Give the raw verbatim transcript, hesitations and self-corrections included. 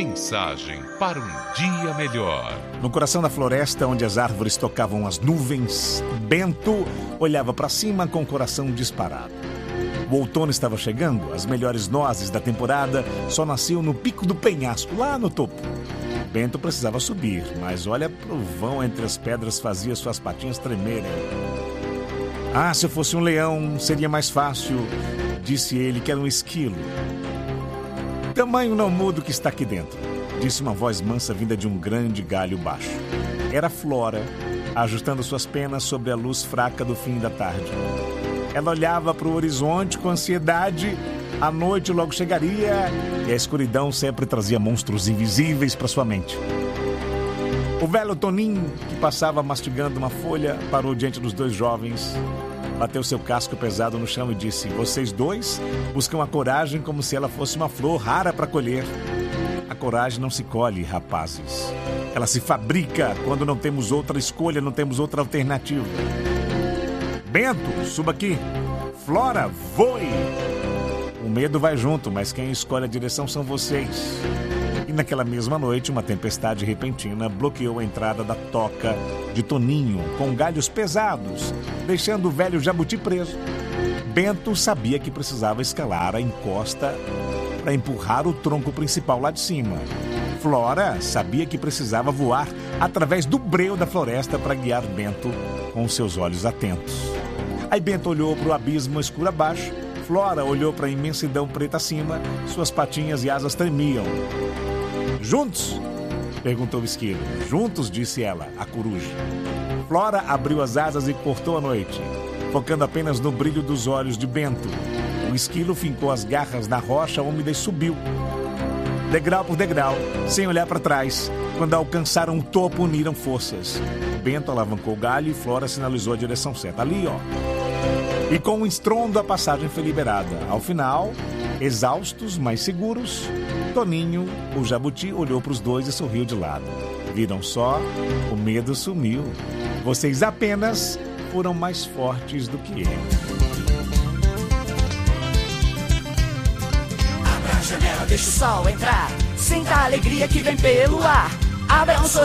Mensagem para um dia melhor. No coração da floresta, onde as árvores tocavam as nuvens, Bento olhava para cima com o coração disparado. O outono estava chegando, as melhores nozes da temporada só nasciam no pico do penhasco, lá no topo. Bento precisava subir, mas olha pro vão entre as pedras fazia suas patinhas tremerem. Ah, se eu fosse um leão, seria mais fácil, disse ele, que era um esquilo. Tamanho não muda o que está aqui dentro, disse uma voz mansa vinda de um grande galho baixo. Era Flora, ajustando suas penas sobre a luz fraca do fim da tarde. Ela olhava para o horizonte com ansiedade. A noite logo chegaria e a escuridão sempre trazia monstros invisíveis para sua mente. O velho Toninho, que passava mastigando uma folha, parou diante dos dois jovens, bateu seu casco pesado no chão e disse: vocês dois buscam a coragem como se ela fosse uma flor rara para colher. A coragem não se colhe, rapazes. Ela se fabrica quando não temos outra escolha, não temos outra alternativa. Bento, suba aqui. Flora, voe. O medo vai junto, mas quem escolhe a direção são vocês. E naquela mesma noite, uma tempestade repentina bloqueou a entrada da toca de Toninho, com galhos pesados, deixando o velho jabuti preso. Bento sabia que precisava escalar a encosta para empurrar o tronco principal lá de cima. Flora sabia que precisava voar através do breu da floresta para guiar Bento com seus olhos atentos. Aí Bento olhou para o abismo escuro abaixo. Flora olhou para a imensidão preta acima. Suas patinhas e asas tremiam. Juntos? Perguntou o esquilo. Juntos, disse ela, a coruja. Flora abriu as asas e cortou a noite, focando apenas no brilho dos olhos de Bento. O esquilo fincou as garras na rocha úmida e subiu, degrau por degrau, sem olhar para trás. Quando alcançaram o topo, uniram forças. Bento alavancou o galho e Flora sinalizou a direção certa. Ali, ó. E com um estrondo, a passagem foi liberada. Ao final, exaustos, mas seguros, Toninho, o jabuti, olhou para os dois e sorriu de lado. Viram só? O medo sumiu. Vocês apenas foram mais fortes do que ele. Abra a janela, deixa o sol entrar. Sinta a alegria que vem pelo ar. Abra um sorriso.